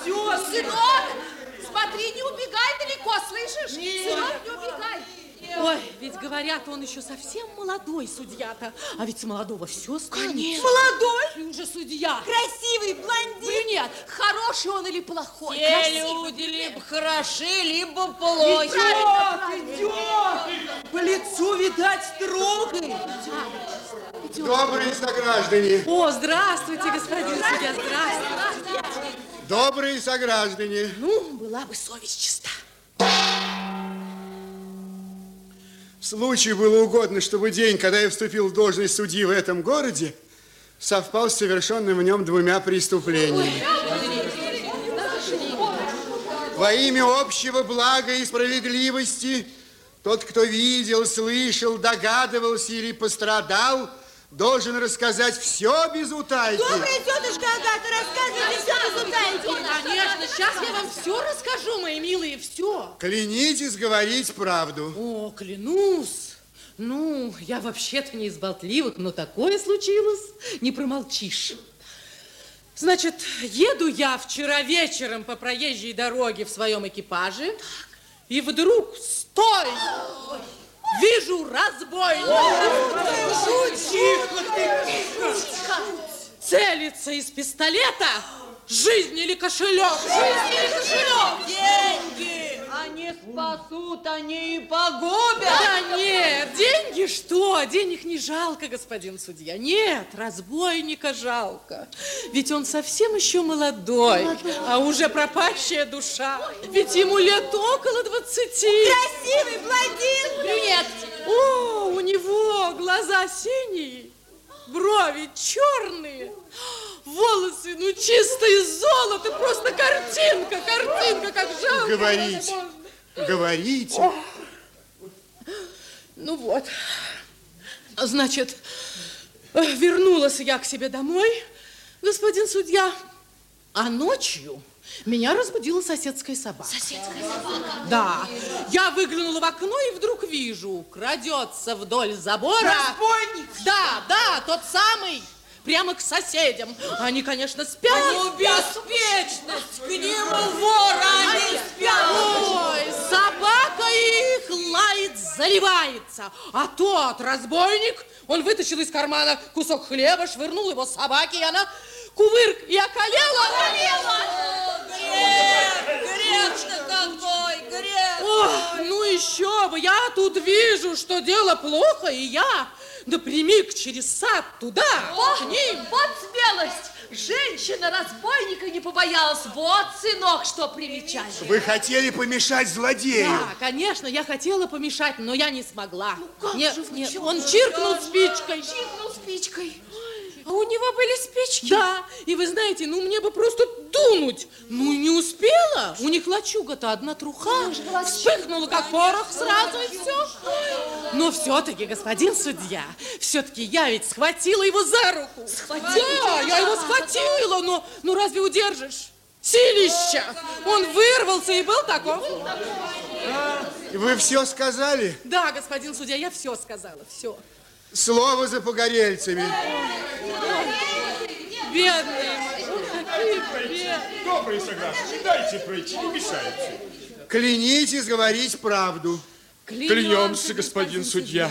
идет. Сынок, смотри, не убегай далеко, слышишь? Нет. Сынок, не убегай. Ой, ведь говорят, он еще совсем молодой, судья-то. А ведь с молодого все станет. Конечно. Молодой, Ты уже судья. красивый, блондин. Брюнет, хороший он или плохой? Все Красивый. люди либо хороши, либо плохи. Идет. По лицу, видать, строгой. Добрые сограждане, О, здравствуйте, господин судья, здравствуйте. добрые сограждане. Ну, была бы совесть чиста. Случаю было угодно, чтобы день, когда я вступил в должность судьи в этом городе, совпал с совершенным в нем 2 преступлениями. Во имя общего блага и справедливости, тот, кто видел, слышал, догадывался или пострадал, должен рассказать все без утайки. Добрая тетушка Агата, рассказывайте все без утайки. Конечно, сейчас я вам все расскажу, мои милые, все. Клянитесь говорить правду. О, клянусь. Ну, я вообще-то не из болтливых, но такое случилось, не промолчишь. Значит, еду я вчера вечером по проезжей дороге в своем экипаже, и вдруг, стой, вижу разбойника. Целится из пистолета. Жизнь или кошелек? Жизнь или кошелек? Деньги! Они спасут, они и погубят. Да нет, деньги что? Денег не жалко, господин судья. Нет, разбойника жалко. Ведь он совсем еще молодой, а уже пропащая душа. Ведь ему лет около 20. Красивый, блондин. Брюнет. О, у него глаза синие, брови черные, волосы, ну, чистое золото, просто картинка, как жалко. Говорите, говорите. Ну вот, значит, вернулась я к себе домой, господин судья, а ночью меня разбудила соседская собака. Соседская собака. Да, я выглянула в окно и вдруг вижу, крадется вдоль забора. Разбойник. Да, тот самый. Прямо к соседям. Они, конечно, спят. Они беспечность, к нему вора, они спят. Ой, собака их лает, заливается. А тот разбойник, он вытащил из кармана кусок хлеба, швырнул его собаке, и она кувырк и околела. Грех-то какой, грех. Ой, ну еще бы, я тут вижу, что дело плохо, и я напрямик через сад туда, к ним. Вот смелость! Женщина-разбойника не побоялась. Вот, сынок, что примечательно. Вы хотели помешать злодею. Да, конечно, я хотела помешать, но я не смогла. как Нет, же вы, нет, чего он же? чиркнул спичкой. Чиркнул спичкой. А у него были спички? Да, и вы знаете, ну мне бы просто дунуть. Ну не успела. У них лачуга-то одна труха. Вспыхнула, как порох сразу, и все. Но все-таки, господин судья, все-таки я ведь схватила его за руку. Да, я его схватила, но ну разве удержишь? Силища! Он вырвался и был таков. Вы все сказали? Да, господин судья, я все сказала, все. Слово за погорельцами. Бедные мои, бедные. Добрые сограждане, дайте пройти, не мешайте. Клянитесь говорить правду. Клянемся, господин судья.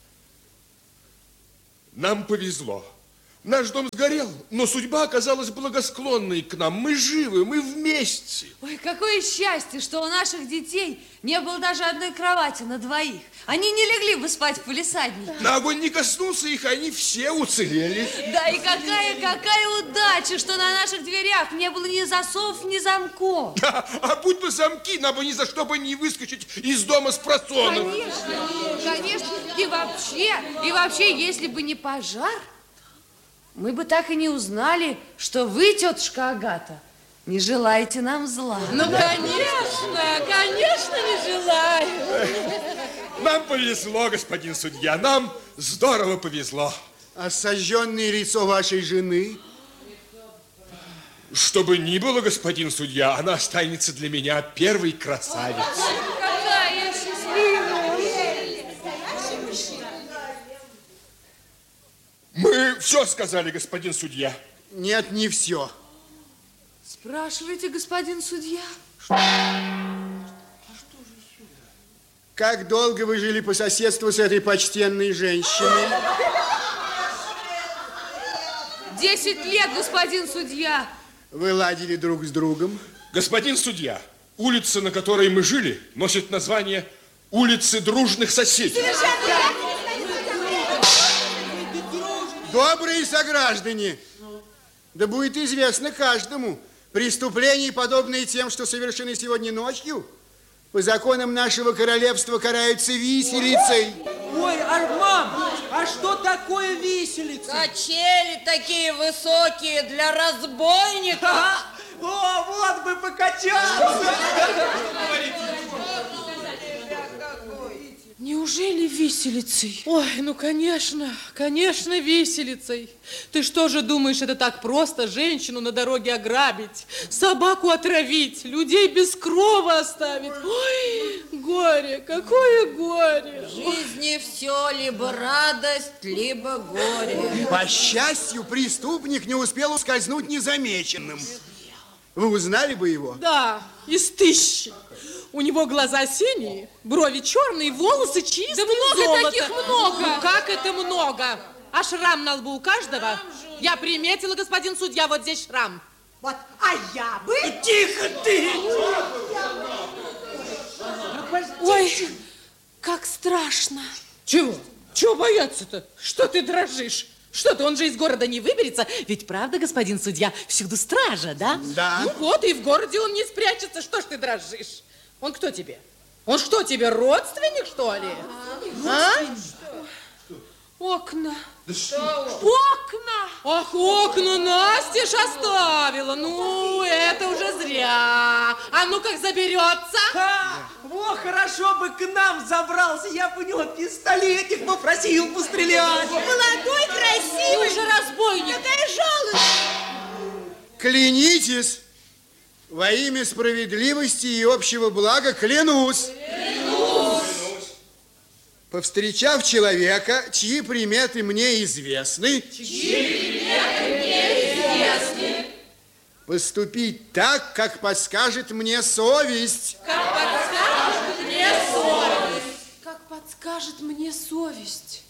Нам повезло. Наш дом сгорел, но судьба оказалась благосклонной к нам. Мы живы, мы вместе. Ой, какое счастье, что у наших детей не было даже одной кровати на двоих. Они не легли бы спать в палисаднике. На огонь не коснулся их, они все уцелели. Да и какая удача, что на наших дверях не было ни засов, ни замков. Да, а будь бы замки, нам бы ни за что бы не выскочить из дома с просоном. Конечно. И вообще, если бы не пожар, мы бы так и не узнали, что вы, тетушка Агата, не желаете нам зла. Ну, конечно, не желаю. Нам повезло, господин судья, нам здорово повезло. А сожженное лицо вашей жены? Что бы ни было, господин судья, она останется для меня первой красавицей. Какая счастливая! Мы все сказали, господин судья. Нет, не все. Спрашивайте, господин судья. Как долго вы жили по соседству с этой почтенной женщиной? 10 лет, господин судья. Вы ладили друг с другом? Господин судья, улица, на которой мы жили, носит название улицы дружных соседей. Добрые сограждане, да будет известно каждому, преступления, подобные тем, что совершены сегодня ночью, по законам нашего королевства караются виселицей. Ой, Арман, а что такое виселица? Качели такие высокие для разбойника. О, вот бы покачаться. Неужели виселицей? Ой, ну конечно, конечно, виселицей. Ты что же думаешь, это так просто женщину на дороге ограбить, собаку отравить, людей без крова оставить? Ой, горе, какое горе! В жизни все либо радость, либо горе. По счастью, преступник не успел ускользнуть незамеченным. Вы узнали бы его? Да, из 1000. У него глаза синие, брови черные, волосы чистые. Да много золото. таких много. Ну как это много? А шрам на лбу у каждого? Я приметила, господин судья, вот здесь шрам. Вот, а я бы... Тихо ты! Ой, как страшно. Чего? Чего бояться-то? Что ты дрожишь? Что-то, он же из города не выберется. Ведь правда, господин судья, всюду стража, да? Да. Ну вот, и в городе он не спрячется. Что ж ты дрожишь? Он кто тебе? Он что, тебе родственник, что ли? А? Окна. Да что? Окна! Ах, окна настежь оставила. Ну, это уже зря. А ну как заберется? Во, хорошо бы к нам забрался, я бы у него пистолетик попросил пострелять. Молодой, красивый. Уже разбойник. Какая жалость. Клянитесь, во имя справедливости и общего блага, клянусь. Повстречав человека, чьи приметы мне известны, поступить так, как подскажет мне совесть. Как подскажет мне совесть.